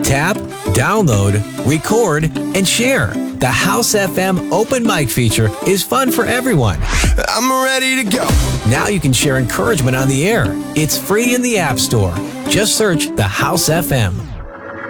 Tap, download, record, and share. The House FM open mic feature is fun for everyone. I'm ready to go. Now you can share encouragement on the air. It's free in the App Store. Just search The House FM.